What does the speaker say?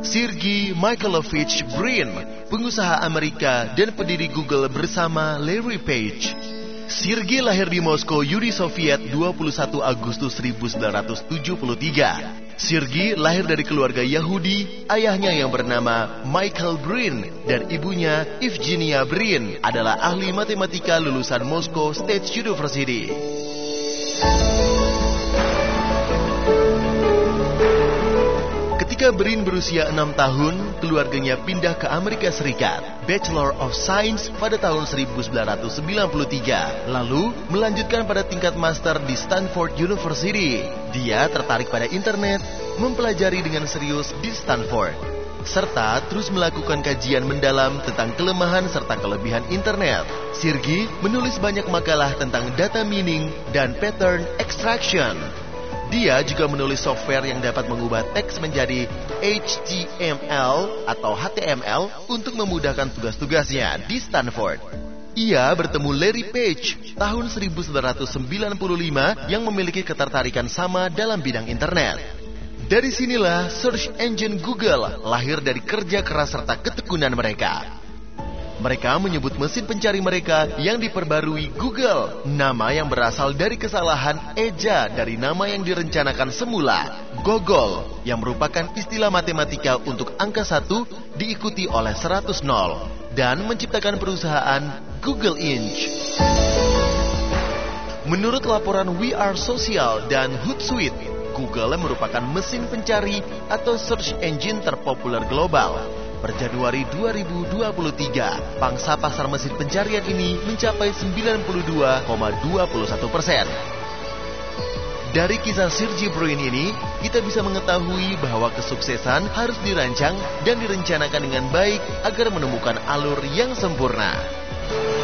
Sergey Mikhailovich Brin, pengusaha Amerika dan pendiri Google bersama Larry Page. Sergey lahir di Moskow, Uni Soviet 21 Agustus 1973. Sergey lahir dari keluarga Yahudi, ayahnya yang bernama Michael Brin dan ibunya Evgenia Brin adalah ahli matematika lulusan Moscow State University. Ketika Brin berusia 6 tahun, keluarganya pindah ke Amerika Serikat, Bachelor of Science pada tahun 1993, lalu melanjutkan pada tingkat master di Stanford University. Dia tertarik pada internet, mempelajari dengan serius di Stanford, serta terus melakukan kajian mendalam tentang kelemahan serta kelebihan internet. Sergey menulis banyak makalah tentang data mining dan pattern extraction. Dia juga menulis software yang dapat mengubah teks menjadi HTML atau HTML untuk memudahkan tugas-tugasnya di Stanford. Ia bertemu Larry Page tahun 1995 yang memiliki ketertarikan sama dalam bidang internet. Dari sinilah search engine Google lahir dari kerja keras serta ketekunan mereka. Mereka menyebut mesin pencari mereka yang diperbarui Google, nama yang berasal dari kesalahan eja dari nama yang direncanakan semula, Gogol, yang merupakan istilah matematika untuk angka 1 diikuti oleh 100 nol, dan menciptakan perusahaan Google Inc. Menurut laporan We Are Social dan Hootsuite, Google merupakan mesin pencari atau search engine terpopuler global. Per Januari 2023, pangsa pasar mesin pencarian ini mencapai 92,21%. Dari kisah Sergey Brin ini, kita bisa mengetahui bahwa kesuksesan harus dirancang dan direncanakan dengan baik agar menemukan alur yang sempurna.